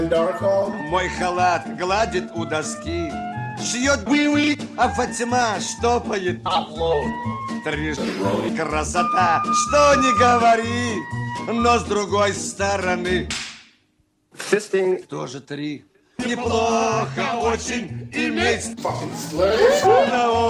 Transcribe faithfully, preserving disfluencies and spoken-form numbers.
Мой халат гладит у доски, шьет буи, а Фатима штопает. Три красота, что не говори, но с другой стороны тоже три. Неплохо очень иметь